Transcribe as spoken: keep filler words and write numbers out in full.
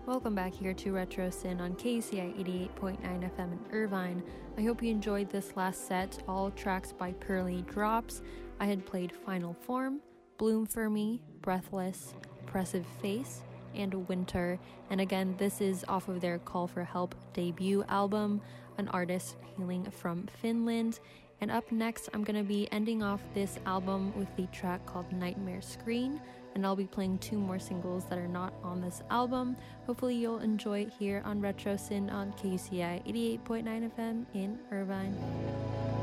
Welcome back here to Retro Sin on K C I eighty-eight point nine F M in Irvine. I hope you enjoyed this last set, all tracks by Pearly Drops. I had played Final Form, Bloom for Me, Breathless, Oppressive Face, and Winter. And again, this is off of their Call for Help debut album, an artist hailing from Finland. And up next, I'm going to be ending off this album with the track called Nightmare Screen, and I'll be playing two more singles that are not on this album. Hopefully you'll enjoy it here on Retro Sin on K U C I eighty-eight point nine F M in Irvine.